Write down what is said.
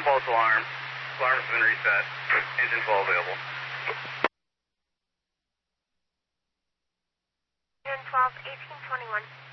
Confirm false alarm. Alarm has been reset. Engine full available. 10-12, 1821.